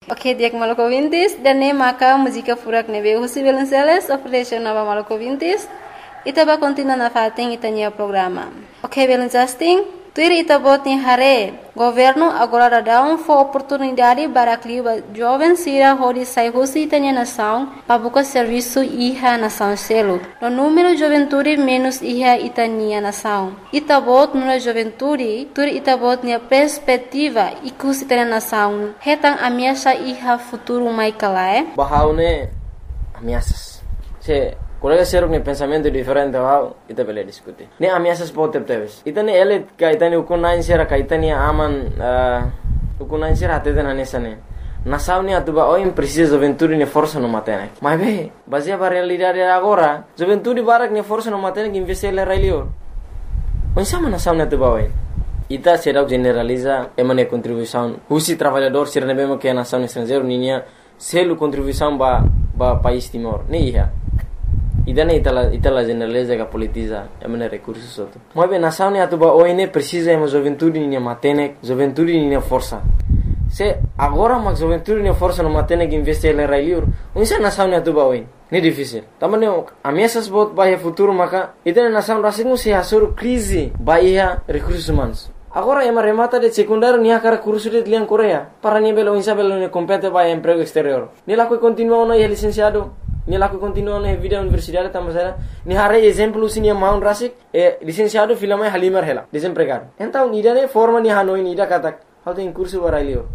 Ok, dia maluco ouvintes, dan maka música furak nebe José Belenceles, oferece nova maluco ouvintes, itaba continua na fating itanya programa. Ok, Belenceles, tuir itabot ni hare, governo agora dá oportunidade para que os jovens sira hodi sai husi itanya nação, para buscar serviço iha nação selo. No número juventude menos iha itanya nação. Itabot no juventude, tuir itabot ni perspectiva ikus itanya nação. Hetang ameaça iha futuro mai kalae. Bahaune ameaças. Colega seruk ne pensamento diferente wow ita bele diskuti. Ne ameaças pode teves. Itane ele kaitani ukunain sera kaitani aman ukunain sera ateden anesane. Nação ne atuba oi precisa juventude ne força no matene. Mas be, baseia para realidade agora, juventude barak ne força no matene que investir le railio. Onde sama nação ne atuba oi. Ita será generaliza emane contribuição. Husi trabalhador sera ne bema que nação estrangeiro ninya selu contribuição ba país Timor. Ne ia. Idane itala generaliza que politiza emane recursos soto. Mas bem, nação ne atuba oi ne precisa ema juventude ne matene, juventude ne força. Se agora mas juventude ne força no matene que investir le railur, onde nação ne atuba oi. Ne difícil. Também ameaças bot bahia futuro maka idane nação rasingu se hasur crise bahia recursos humanos. Agora ema remata de secundário nia cara curso de liang Coreia. Para nia belo insa belo ne compete bahia emprego exterior. Ni la continua no licenciado. Ni laku continua na vida universidade tamasera ni hare exemplo sini maun rasik licenciado filama halimar hela desempregado então idane forma ni hanoi ni da katak how tem curso barailio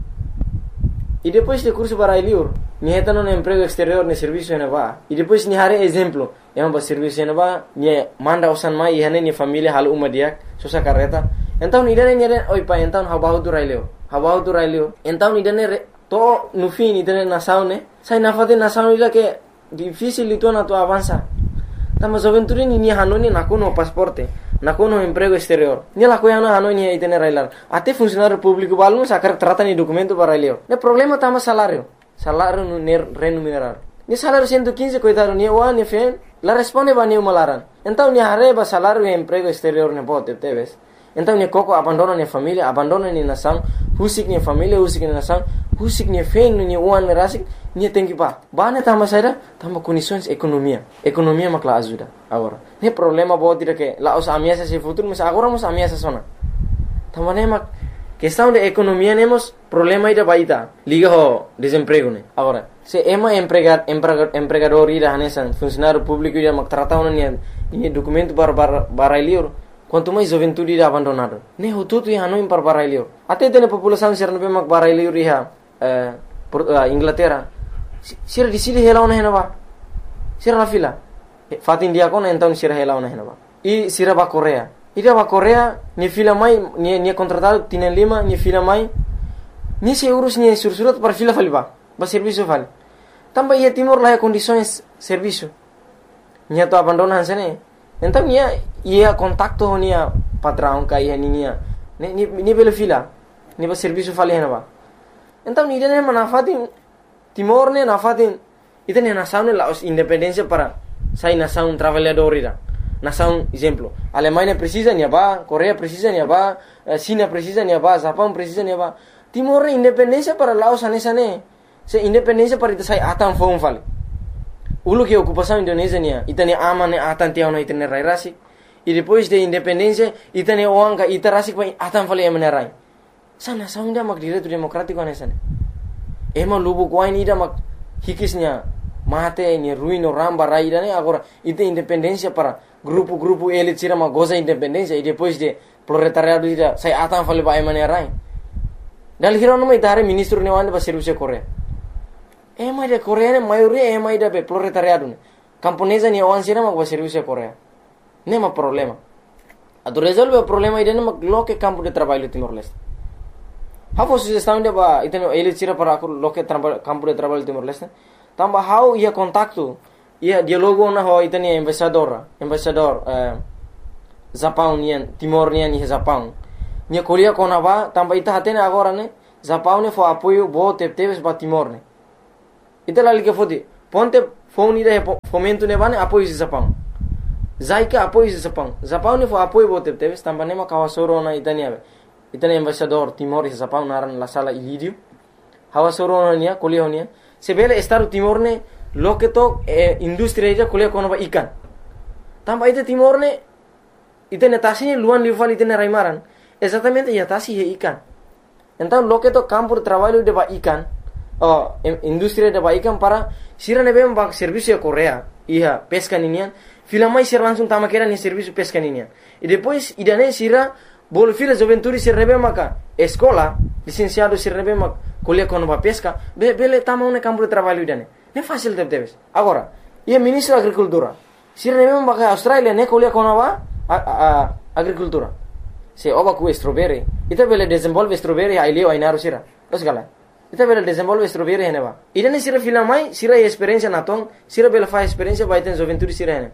e depois de curso barailio ni hetano no emprego exterior ne serviço ena va e depois ni hare exemplo ema ba serviço ena va ni manda osan mai ihane ni família hal umadiak sosa carreta então idane ni oi pa então habahu tu railio então idane to no fim idane nação ne sai na fade nação ila que difícil itu na tu avança. Tama juventude ni hanoni nakuno pasporte, nakuno emprego exterior. Ni la coia na hanoni itene railar. Até funcionário público balmo sacar trata ni documento para railio. Ne problema tama salário no remunerar. Ni salário 115 coitado ni o ni fen, la responde ba ni malaran. Então ni arreba salário e emprego exterior ne pode teves. Então ni coco abandona ni família, abandona ni nação, husik ni família, husik ni nação, husik ni fen ni uan rasik. Ni tem que bane tama saída tama condições economia makla ajuda agora ne problema bot dire que lá os ameaças se futuro mas agora os ameaças sona tama ne mak questão de economia nemos problema ida baita liga ho desemprego ne agora se ema empregador ida hanesan funcionário público ida mak trata ona ni documento para lior quanto mais juventude ida abandonado ne ho tudo ia no para lior até tem população ser no mak para lior ia Inglaterra sira di sini hela ona henaba sira la fila fatin dia kona então sira hela ona henaba e sira ba Coreia ida ba Coreia ni fila mai ni contratado tiene lima ni fila mai ni se urus ni sursurat para fila faliba ba serviço vale tamba ia Timor lá condições serviço ni to abandonan sene então ia contacto nia patrão kai ni belo fila ni ba serviço vale henaba então ni dene manafatin Timor ne nafatin itene nação ne la independência para sai nação trabalhador ira nação exemplo Alemanha precisa ni ba Coreia precisa ni ba China precisa ni ba Japão precisa ni ba Timor ne independência para Laos anesane se independência para ita sai atan fom vale ulu que ocupação Indonésia nia itene amane atan tiao na itene rai rasi e depois de independência itene oanga itarasi pa atan vale emenerai sana saunda mak direito democrático anesane ema lubu kwain ida mak hikisnya mate ni ruino ramba raida ne agora ite independência para grupo elite sira mak goza independência e depois de proletariado ida sai atan fale ba emane rai dal hiro no mai tare ministro ne wande ba serviço Coreia ema de Coreia ne maioria ema ida be proletariado ne camponesa ni wan sira mak ba serviço Coreia nema problema ado resolve o problema ida ne mak loke campo de trabalho Timor-Leste. How sugestão de ba iteno ele tira para loke campo de trabalho Timor-Leste. Tamba how ia contacto ia dialogo na ho iteni embaixador Japão nian Timor nian ni Japão. Nia kolia kona ba tamba ita hatene agora ne Japão ne fo apoio bo teves ba Timor ne. Ita la liga fodi ponte phone ida fomento ne bane apoio Japão. Zaika apoio Japão ne fo apoio bo teves tamba ne ma kawasoro na itania itane embaixador Timor e Japão naran la sala Ilírio hawa soronia kuliah sebele Estado Timor ne loke to industri aja kuliah kono ba ikan tamba ite Timor ne ite netasi luan liufal ite raimaran exatamente ya tasi he ikan então loke to campo de trabalho de ba ikan industri de ba ikan para sira nebe ba serviço Korea ia pesca ninian filamai sira langsung tama kera ni serviço pesca ninian e depois idane sira bol fila juventude sira nebe maka escola licenciado sira nebe mak kuliah kono ba pesca bele tama un campo de trabalho idane ne fácil debes agora ia ministro agricultura sira nebe maka Australia ne kuliah kono ba agricultura se oba ku strawberry ita bele desenvolve strawberry ai leo ai naru sira terus gala ita bele desenvolve strawberry hene ba idane sira filamai sira experiência naton sira bele fa experiência ba iten juventude sira hene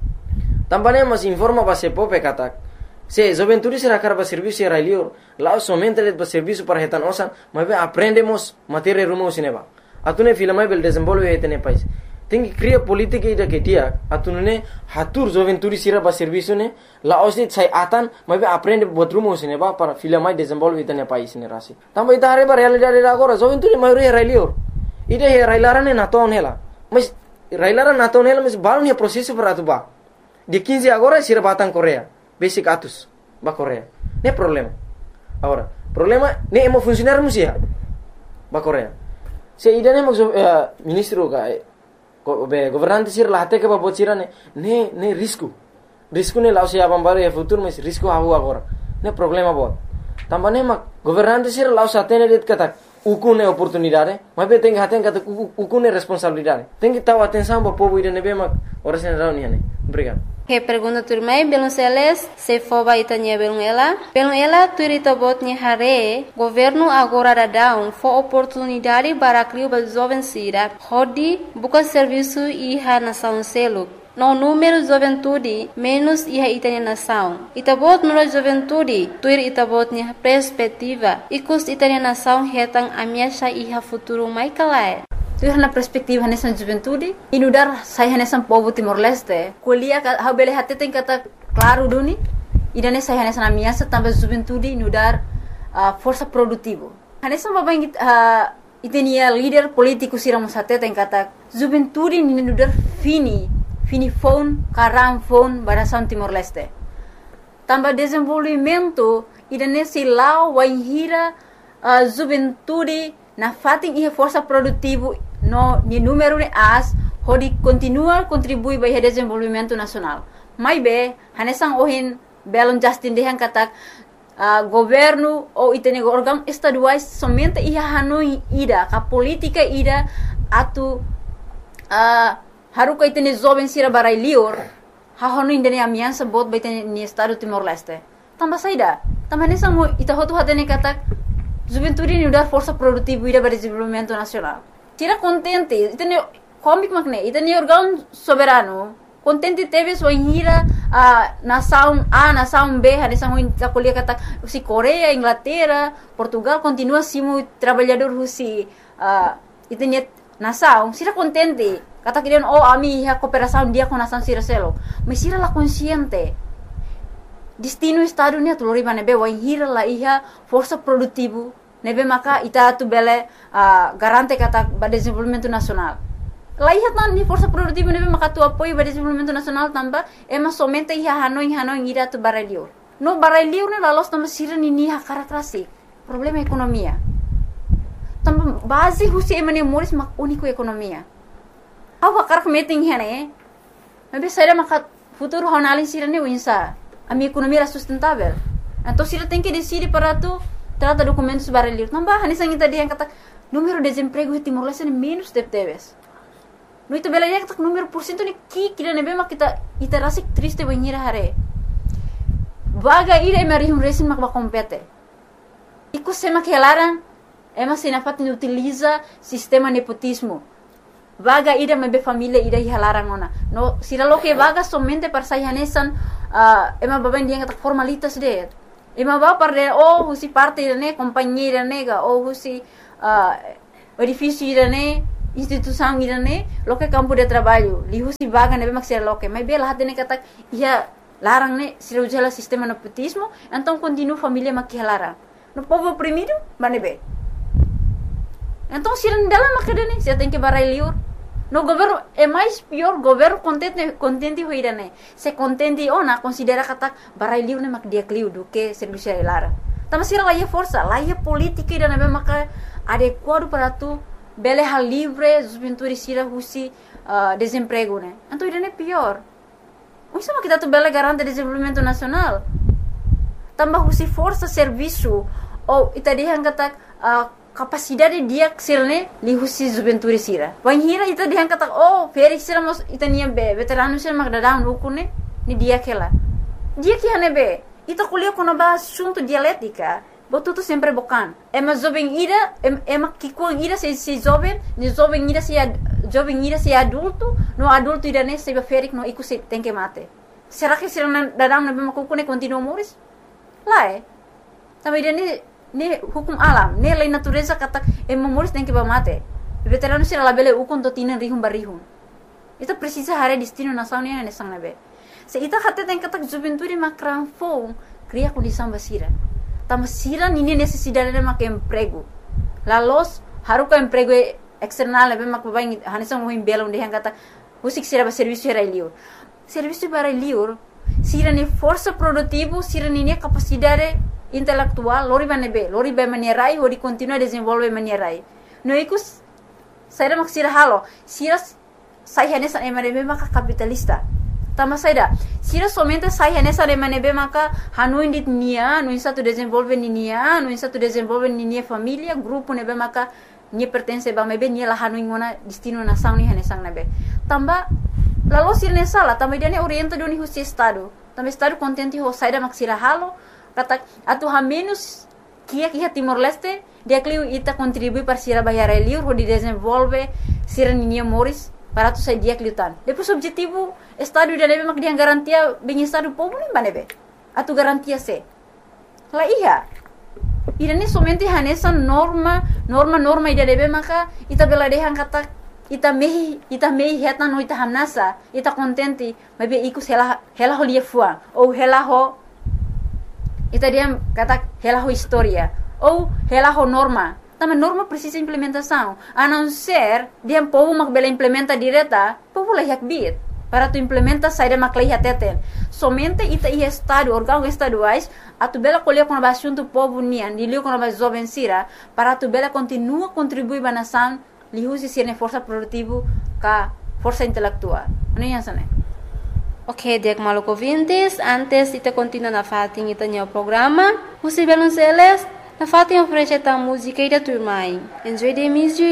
também mas informa ba se pope katak se juventude sira karba serviço era leo lá somente le ba serviço para hetan osan mas aprendemos matéria rumo sineba atune filamai bele desenvolve hetene país tem que criar política ida que dia atunune hatur juventude sira ba serviço ne la osni sai atan mas aprende botrumo sineba para filamai desenvolve hetene país ne rasi também ita are ba realidade agora juventude maioria era leo ida he railarane naton hela mas railara naton hela mas balun he processo para tu ba de 15 agora sira batang Korea basic atus ba Korea ne problema agora problema ne emo funcionar musia ba Korea se idane mo ministro ka governante sir la hate ke ba bocira ne risco ne lao se abam bare futuro mas risco hawo agora ne problema bot tambane ma governante sir lao sa tene det kata ukune oportunidade mas be tenga haten kata ukune responsabilidade tengi tahu atenção ba povo idane be ma ora sen rauni ne obrigado. Que pergunta turmai belum seles se foba itanya belum ela turita botnya hare governo agora dadão fo oportunidade para criar ba jovem sira hodi buka serviço iha nação selo no número juventude menos iha itanya nação itabot no juventude tuir itabotnya perspectiva ikus itanya nação hetang amiasha iha futuro mai kalai. Tu na perspektiva nessa juventude inudar sai nessa povo Timor-Leste kuliah ha bele hatte tem kata claro duni idane sai nessa na minha também juventude inudar força produtivo nessa babang itenia líder político sira musate tem kata juventude inudar fini phone karam phone barasan Timor-Leste também desenvolvimento idane silau waihira juventude na fating ia força produtivo no ni número de as hodi continua contribui para o desenvolvimento nacional mai be hanesang ohin belon Justin dehan katak governo ou itene órgão estaduais somente ia hanoi ida ka política ida atu haruka itene jovem sira barai lior ha honu indene amiansa bot baitene ni estado Timor-Leste tamba saida tamba hanesang ita hotu hatene katak juventude ni udar força produtiva ida para desenvolvimento nacional tira contente itene comic makne itene órgão soberano contente teve sua hira nação A nação B hanesang ita kuliah kata si Korea Inglaterra Portugal continua simu trabalhador husi itene nação sira contente kata kirian ami ha cooperação dia com nação sira selo mas sira la consciente destino estado ni atulori manebe wa hira la iha força produtivo nebe maka ita tu bele garante kata ba desenvolvimento nacional la iha tan ni força produtivo nebe maka tu apoio ba desenvolvimento nacional tamba ema somente iha hanoi ira tu barelio no barelio ne la los tamba sira ni ha karakteristik problema ekonomia tamba base husi emane moris mak único ekonomia awa karak meeting hene nebe sira maka futuro honalin sira ne winsa a minha economia era sustentável. Então, se ele tem que decidir para tu trata documentos barulhos, não vai. Nessa gente dia kata número de desemprego em Timor-Leste é menos de teves. No itu bela ya kata número por cento ni kira nebe mak kita rasa triste banhira hare. Vaga ira emerihum resin mak kompete. Iku sema kelaran ema sinafat ni utiliza sistema nepotismo. Vaga ida mebe família ida hilarang ona. No sira lo que vaga somente para sayanesan ema baben dia kata formalitas de. Ema ba para husi parte ne companhia nega ou husi edifício ne instituição ne lo que campo de trabalho. Li husi vaga nebe mak sira lo que. Mas bela hatene kata ia larang ne sira ujala sistema nepotismo, então continua família mak hilarang. No povo oprimido, manebe. Então, se não dela macadane, você tem que barai liur. No governo é mais pior, governo contente hoira né. Se contente ona considera kata barai liur né mak dia kliu do que serviço lara. Tama sira lá força, lá política ida né maka adequado para tu bele hal livre, juventude sira husi desemprego né. Então ida né pior. Isso mak kita tu bele garante desenvolvimento nacional. Tambah husi força serviço ou ita dia kata capacidade dia sirne li husi juventude sira. Wan hira ita dia kata feri sira mos ita nia be veterano sira mak dadang ukune ni dia kela. Dia que hane be ita kuliah kono ba assunto dialética. Botu tu sempre bokan. Ema jovem ira ema kikuang ira se jovem, ni jovem ira se adulto, no adulto ira ne se ferik no iku se tem que mate. Será que sira dadang na be makukune continua moris? Lá também ne hukum alam, ne lei natureza kata moris tem que mate. Veterano sira labele ukon to tinan rihum barihum. Itu precisa hare destino nasional ne sang nabe. Se ita kata tem kata juventude makran fo cria condição basira. Tama sira nini necessidade de mak emprego. Lalos haruka emprego external nabe mak babai hanisang mo himbelong de kata usik sira ba serviço era liur. Serviço para liur sira ni força produtivo, sira ni capacidade intelectual, lori ba manierai, hori continua desenvolve manierai. No ikus saira mak sira halo, sira sai hanesa emanebe maka capitalista. Tama saida, sira somente sai hanesa emanebe maka hanuin dit nia, no satu desenvolve nia, no satu desenvolve nia família, grupo nebe maka nia pertence ba mebe nia la hanuin ngona destino na sang ni hanesang nebe. Tamba lalu sira ne sala, tamba dia ne orienta doni husi estado. Tamba estado contente ho saida mak sira halo, kata atu ha menos kia Timor Leste, dia kliu ita contribui para sira bayar liur ho di desenvolve sira nia moris para tu sai dia kliutan. Depois objetivo estado dia nebe mak dia garantia bem estado povo nem banebe. Atu garantia se. La iya. Ida ne somente hanesa norma ida nebe maka ita bela dehan kata ita mehi heta no ita hamnasa ita contente mabe iku hela ho lia fuang ou hela ho ita dia kata hela ho historia ou hela ho norma. Tama norma precisa implementação. A não ser dia povo mak bela implementa direta, povo la yak bit para tu implementa saída mak la teten. Somente ita i estado órgão estaduais a tu bela colher com a assunto povo nian, dilio com a jovem sira para tu bela continua contribuir ba nação li usi sirne força produtivo ka força intelectual. Ano yan sana? Ok, dek maluco vintes, antes ita continua na fatin ita nyo programa. Usi belon seles, na fatin oferece ta música ida turmai. Enjoy the music.